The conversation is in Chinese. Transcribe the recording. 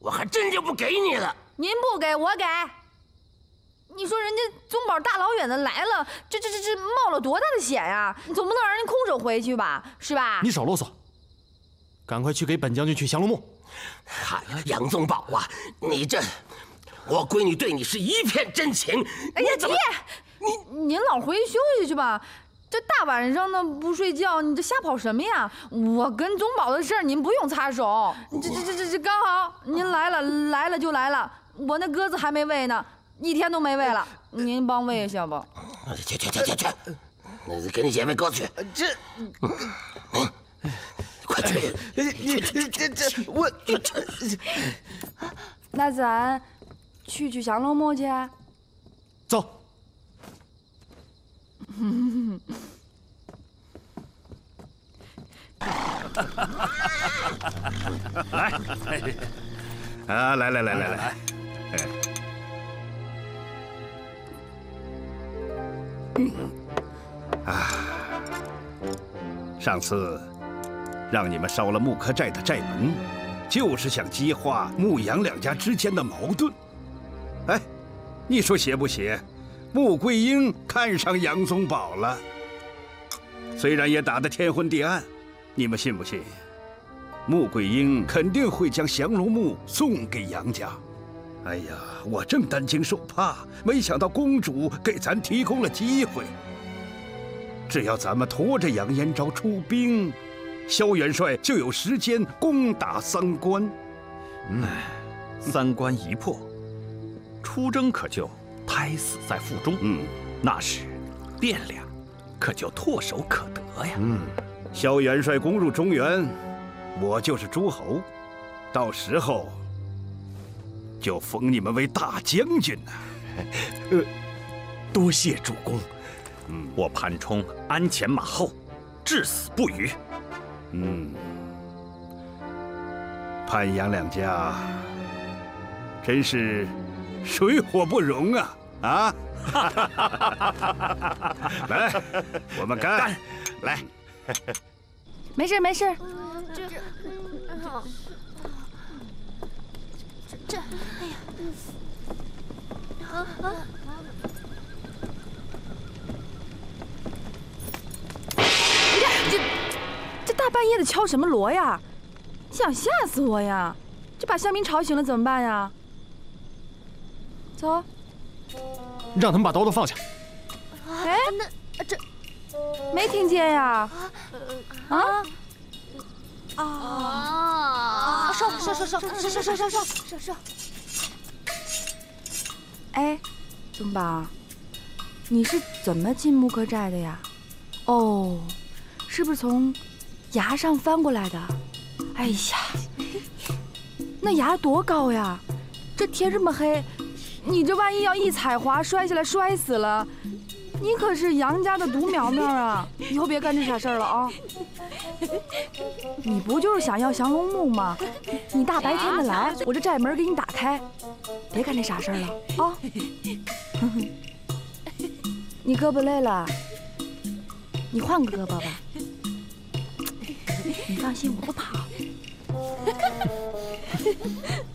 我还真就不给你了。 您不给我给。你说人家宗宝大老远的来了，这冒了多大的险呀！你总不能让人空手回去吧，是吧？ 你少啰嗦，赶快去给本将军去降龙墓。 嗨，杨宗保啊，你这，我闺女对你是一片真情。 哎呀，爹，您老回去休息去吧。这大晚上的不睡觉，你这瞎跑什么呀？我跟宗保的事儿您不用插手。这刚好您来了就来了，我那鸽子还没喂呢。1天都没喂了，您帮喂一下吧。 去，给你姐喂鸽子去。快去！ 我那咱去降龙墓去。 走。 来，啊，来。上次让你们烧了木柯寨的寨门，就是想激化牧杨两家之间的矛盾。哎，你说邪不邪？穆桂英看上杨宗保了，虽然也打得天昏地暗，你们信不信？穆桂英肯定会将降龙墓送给杨家。哎呀，我正担惊受怕，没想到公主给咱提供了机会。只要咱们拖着杨延昭出兵，萧元帅就有时间攻打三关。 三关一破，出征可就胎死在腹中。那时汴梁可就唾手可得呀。 萧元帅攻入中原，我就是诸侯，到时候就封你们为大将军呢。 多谢主公。我潘冲鞍前马后，至死不渝。 潘杨两家真是水火不容啊！啊！来，我们干！来， 没事。 哎呀， 这大半夜的敲什么锣呀？想吓死我呀！这把乡民吵醒了怎么办呀？走， 让他们把刀都放下。 哎， 那这没听见呀？ 烧！ 哎，宗保，你是怎么进木柯寨的呀？哦，是不是从崖上翻过来的？哎呀，那崖多高呀！这天这么黑，你这万一要一踩滑摔下来摔死了，你可是杨家的独苗苗啊！以后别干这傻事儿了啊！你不就是想要降龙墓吗？你大白天的来，我这寨门给你打开，别干这傻事儿了啊！你胳膊累了，你换个胳膊吧。你放心，我不跑。